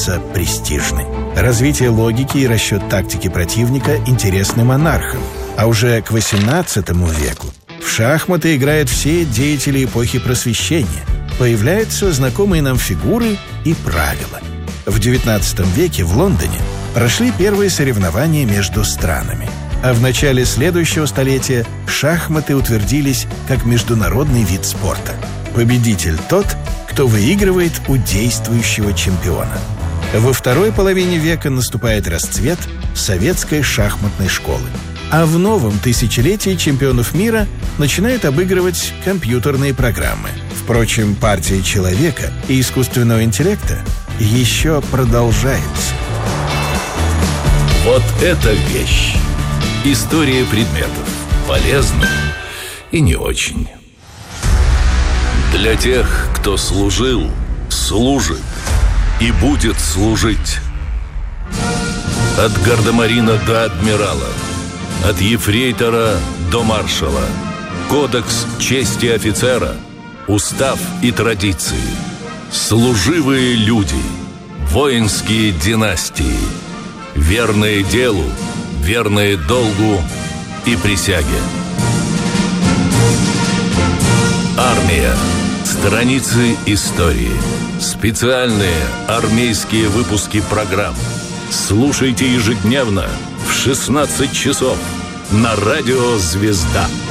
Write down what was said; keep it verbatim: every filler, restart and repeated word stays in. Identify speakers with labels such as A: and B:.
A: становится престижной. Развитие логики и расчет тактики противника интересны монархам. А уже к восемнадцатому веку в шахматы играют все деятели эпохи Просвещения. Появляются знакомые нам фигуры и правила. В девятнадцатом веке в Лондоне прошли первые соревнования между странами. А в начале следующего столетия шахматы утвердились как международный вид спорта. Победитель тот, кто выигрывает у действующего чемпиона. Во второй половине века наступает расцвет советской шахматной школы. А в новом тысячелетии чемпионов мира начинают обыгрывать компьютерные программы. Впрочем, партия человека и искусственного интеллекта еще продолжается.
B: Вот это вещь! История предметов. Полезно и не очень. Для тех, кто служил, служит и будет служить. От гардемарина до адмирала, от ефрейтора до маршала. Кодекс чести офицера, устав и традиции. Служивые люди, воинские династии, верные делу, верные долгу и присяге. Армия. Страницы истории. Специальные армейские выпуски программ. Слушайте ежедневно в шестнадцать часов на радио «Звезда».